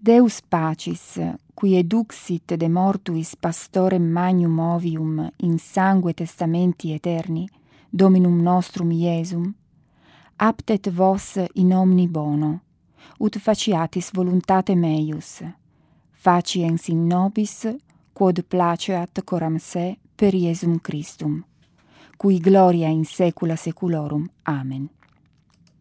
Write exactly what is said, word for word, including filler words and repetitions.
Deus pacis, qui eduxit de mortuis pastorem magnum ovium in sangue testamenti eterni, Dominum nostrum Iesum, aptet vos in omni bono, ut faciatis voluntatem eius, faciens in nobis, quod placeat coram se per Iesum Christum, cui gloria in saecula saeculorum. Amen.